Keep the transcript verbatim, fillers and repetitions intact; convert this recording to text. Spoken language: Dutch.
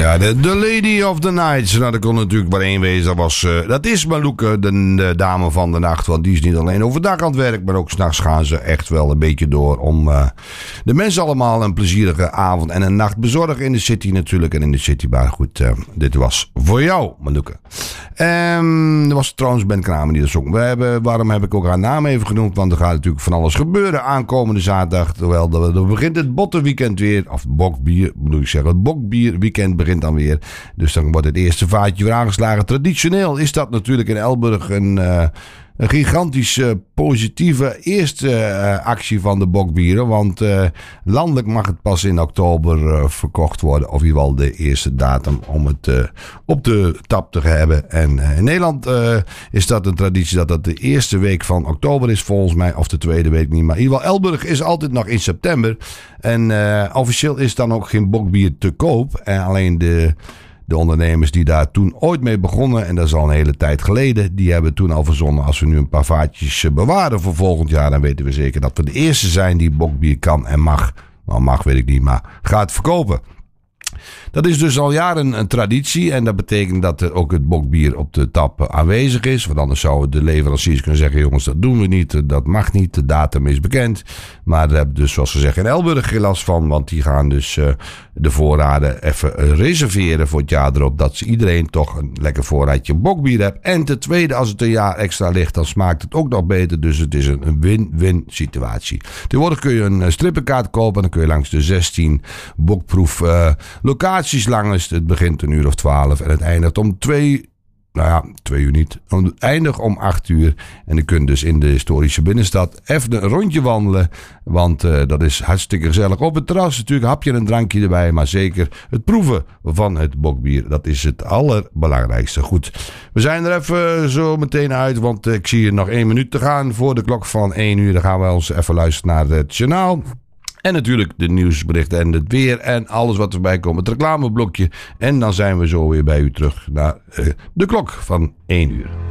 Ja, de, de Lady of the Nights. Nou, dat kon natuurlijk maar één wezen. Dat, was, uh, dat is Malouke, de, de dame van de nacht. Want die is niet alleen overdag aan het werk, maar ook 's nachts gaan ze echt wel een beetje door. Om uh, de mensen allemaal een plezierige avond en een nacht bezorgen in de city natuurlijk. En in de city. Maar goed, uh, dit was voor jou, Malouke. Um, er was trouwens Ben Kramer die dat zong. We hebben, waarom heb ik ook haar naam even genoemd? Want er gaat natuurlijk van alles gebeuren aankomende zaterdag. Terwijl er begint het bottenweekend weer. Of bokbier, moet ik zeggen. Het bokbierweekend begint dan weer. Dus dan wordt het eerste vaatje weer aangeslagen. Traditioneel is dat natuurlijk in Elburg een... Uh, Een gigantische positieve eerste uh, actie van de bokbieren. Want uh, landelijk mag het pas in oktober uh, verkocht worden. Of in ieder geval de eerste datum om het uh, op de tap te hebben. En uh, in Nederland uh, is dat een traditie dat dat de eerste week van oktober is volgens mij. Of de tweede week niet. Maar in ieder geval Elburg is altijd nog in september. En uh, officieel is dan ook geen bokbier te koop. En alleen de... De ondernemers die daar toen ooit mee begonnen, en dat is al een hele tijd geleden, die hebben toen al verzonnen, als we nu een paar vaatjes bewaren voor volgend jaar, dan weten we zeker dat we de eerste zijn die bokbier kan en mag. Nou, mag weet ik niet, maar gaat verkopen. Dat is dus al jaren een traditie en dat betekent dat ook het bokbier op de tap aanwezig is. Want anders zouden de leveranciers kunnen zeggen, jongens, dat doen we niet, dat mag niet, de datum is bekend. Maar daar hebben dus, zoals ze zeggen, in Elburg geen last van, want die gaan dus uh, de voorraden even reserveren voor het jaar erop, dat ze iedereen toch een lekker voorraadje bokbier hebt. En ten tweede, als het een jaar extra ligt, dan smaakt het ook nog beter. Dus het is een win-win situatie. Tegenwoordig kun je een strippenkaart kopen en dan kun je langs de zestien bokproef uh, locaties langs. Het begint een uur of twaalf en het eindigt om twee. Nou ja, twee uur niet. Het eindigt om acht uur. En je kunt dus in de historische binnenstad even een rondje wandelen. Want uh, dat is hartstikke gezellig. Op het terras natuurlijk, hapje en een drankje erbij. Maar zeker het proeven van het bokbier. Dat is het allerbelangrijkste. Goed, we zijn er even zo meteen uit. Want ik zie hier nog één minuut te gaan voor de klok van één uur. Dan gaan we ons even luisteren naar het journaal. En natuurlijk de nieuwsberichten en het weer en alles wat erbij komt. Het reclameblokje. En dan zijn we zo weer bij u terug naar uh, de klok van één uur.